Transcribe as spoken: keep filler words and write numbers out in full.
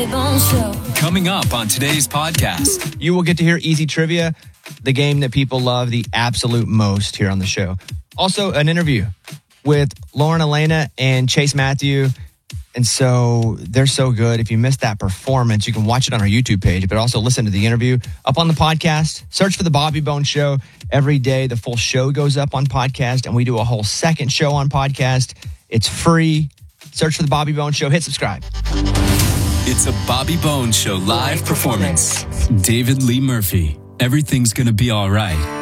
Coming up on today's podcast, you will get to hear Easy Trivia, the game that people love the absolute most here on the show. Also, an interview with Lauren Elena and Chase Matthew. And so they're so good. If you missed that performance, you can watch it on our YouTube page, but also listen to the interview up on the podcast. Search for The Bobby Bones Show. Every day, the full show goes up on podcast, and we do a whole second show on podcast. It's free. Search for The Bobby Bones Show. Hit subscribe. It's a Bobby Bones Show live performance. David Lee Murphy. Everything's gonna be all right.